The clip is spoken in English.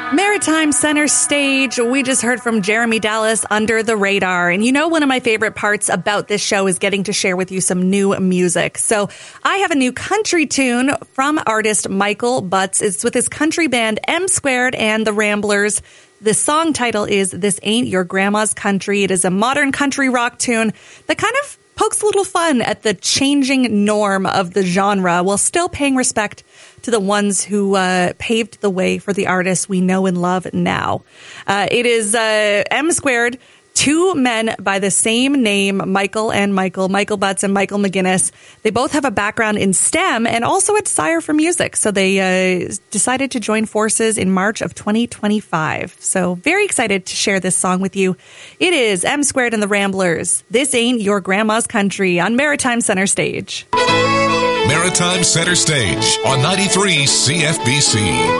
Maritime Center Stage. We just heard from Jeremy Dallas, Under the Radar. And you know, one of my favorite parts about this show is getting to share with you some new music. So I have a new country tune from artist Michael Butts. It's with his country band M Squared and the Ramblers. The song title is This Ain't Your Grandma's Country. It is a modern country rock tune that kind of pokes a little fun at the changing norm of the genre while still paying respect to the ones who paved the way for the artists we know and love now. It is M Squared, two men by the same name, Michael Butts and Michael McGinnis. They both have a background in STEM and also a desire for music. So they decided to join forces in March of 2025. So very excited to share this song with you. It is M Squared and the Ramblers. This Ain't Your Grandma's Country on Maritime Center Stage. Maritime Center Stage on 93 CFBC.